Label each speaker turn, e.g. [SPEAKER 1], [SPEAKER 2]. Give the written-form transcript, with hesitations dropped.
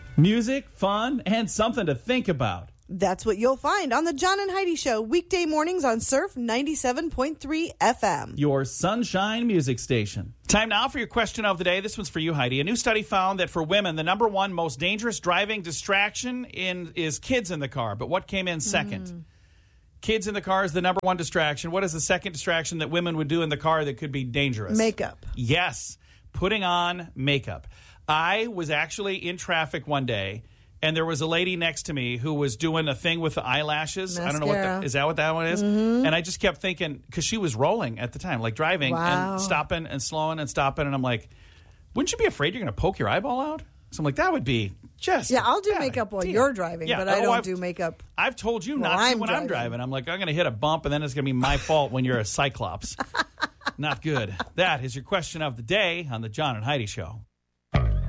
[SPEAKER 1] Music, fun, and something to think about.
[SPEAKER 2] That's what you'll find on the John and Heidi Show, weekday mornings on Surf 97.3 FM.
[SPEAKER 1] Your sunshine music station. Time now for your question of the day. This one's for you, Heidi. A new study found that for women, the number one most dangerous driving distraction is kids in the car. But what came in second? Kids in the car is the number one distraction. What is the second distraction that women would do in the car that could be dangerous?
[SPEAKER 2] Makeup.
[SPEAKER 1] Yes, putting on makeup. I was actually in traffic one day, and there was a lady next to me who was doing a thing with the eyelashes.
[SPEAKER 2] Mascara.
[SPEAKER 1] I don't know is that what that one is? Mm-hmm. And I just kept thinking, because she was rolling at the time, like driving and stopping and slowing and stopping. And I'm like, wouldn't you be afraid you're going to poke your eyeball out? So I'm like, that would be just...
[SPEAKER 2] Yeah, I'll do makeup while you're driving, but I don't do makeup.
[SPEAKER 1] I've told you not to when I'm driving. I'm like, I'm going to hit a bump, and then it's going to be my fault when you're a cyclops. Not good. That is your question of the day on the John and Heidi Show.